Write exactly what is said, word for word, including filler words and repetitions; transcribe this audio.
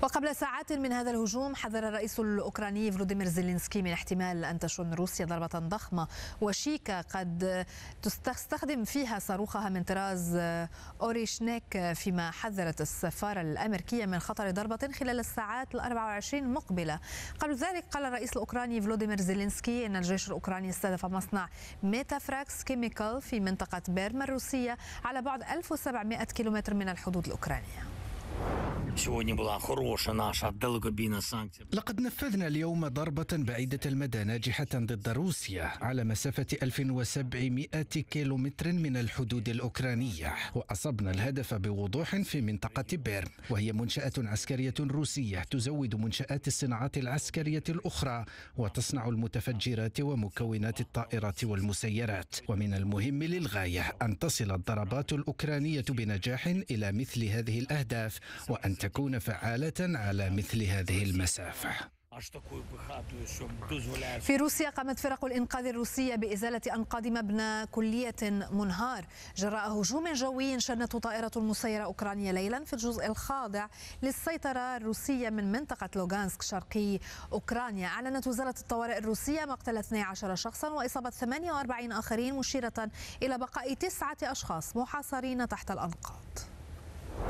وقبل ساعات من هذا الهجوم حذر الرئيس الأوكراني فلوديمير زيلينسكي من احتمال أن تشن روسيا ضربة ضخمة وشيكة قد تستخدم فيها صاروخها من طراز أوريشنيك، فيما حذرت السفارة الأمريكية من خطر ضربة خلال الساعات الأربع وعشرين المقبلة. قبل ذلك قال الرئيس الأوكراني فلوديمير زيلينسكي أن الجيش الأوكراني استهدف مصنع ميتافراكس كيميكال في منطقة بيرما الروسية على بعد ألف وسبعمائة كيلومتر من الحدود الأوكرانية. لقد نفذنا اليوم ضربة بعيدة المدى ناجحة ضد روسيا على مسافة ألف وسبعمائة كيلومتر من الحدود الأوكرانية، وأصبنا الهدف بوضوح في منطقة بيرم، وهي منشأة عسكرية روسية تزود منشآت الصناعات العسكرية الأخرى وتصنع المتفجرات ومكونات الطائرات والمسيرات. ومن المهم للغاية أن تصل الضربات الأوكرانية بنجاح إلى مثل هذه الأهداف وأن تكون فعالة على مثل هذه المسافة. في روسيا قامت فرق الإنقاذ الروسية بإزالة أنقاض مبنى كلية منهار جراء هجوم جوي شنته طائرة مسيرة أوكرانية ليلا في الجزء الخاضع للسيطرة الروسية من منطقة لوغانسك شرقي أوكرانيا. أعلنت وزارة الطوارئ الروسية مقتل اثني عشر شخصا وإصابة ثمانية وأربعين آخرين، مشيرة إلى بقاء تسعة أشخاص محاصرين تحت الأنقاض.